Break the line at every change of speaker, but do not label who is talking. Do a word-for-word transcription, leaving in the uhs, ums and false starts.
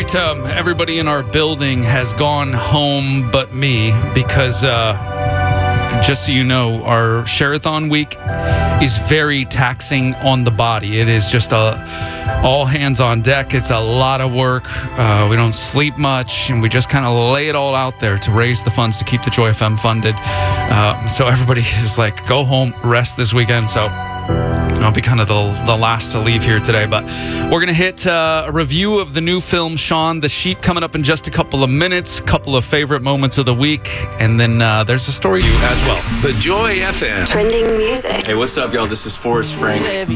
right, um, everybody in our building has gone home but me because, uh, just so you know, our Share-a-thon week is very taxing on the body. It is just a all hands on deck. It's a lot of work. Uh, we don't sleep much, and we just kind of lay it all out there to raise the funds to keep the Joy F M funded. Uh, so everybody is like, go home, rest this weekend. So I'll be kind of the, the last to leave here today, but we're going to hit uh, a review of the new film, Shaun the Sheep, coming up in just a couple of minutes, couple of favorite moments of the week, and then uh, there's a story as well.
The Joy F M.
Trending music.
Hey, what's up, y'all? This is Forrest Frank.